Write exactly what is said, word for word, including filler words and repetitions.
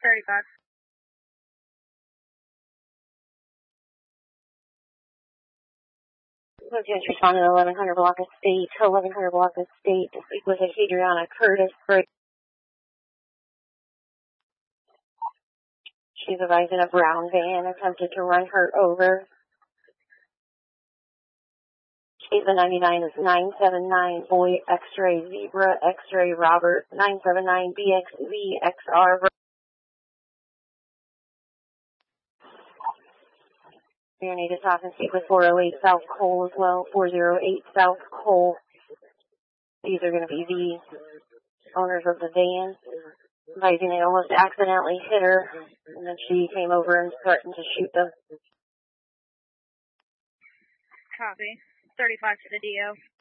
thirty-five. Lieutenant responded to eleven hundred block of state, eleven hundred block of state to speak with Adriana Curtis. She's advising a brown van attempted to run her over. She's a ninety-nine is nine seven nine Boy X-ray Zebra X-ray Robert nine seven nine B X V X R. You need to talk and speak with four oh eight South Cole as well, four oh eight South Cole. These are going to be the owners of the van. Advising they almost accidentally hit her, and then she came over and threatened to shoot them. Copy. thirty-five to the D O.